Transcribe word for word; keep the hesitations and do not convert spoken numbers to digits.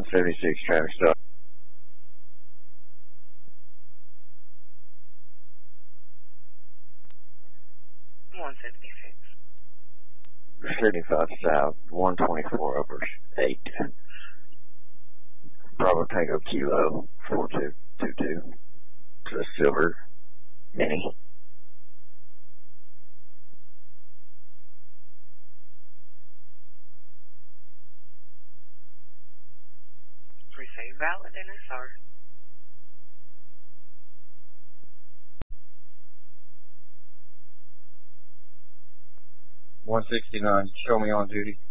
seventy-six traffic stop. one seventy-six. seventy-five south, one twenty-four over eight. Bravo Tango Kilo, four two two two. To the Silver Mini. Receive valid N S R. one sixty-nine, show me on duty.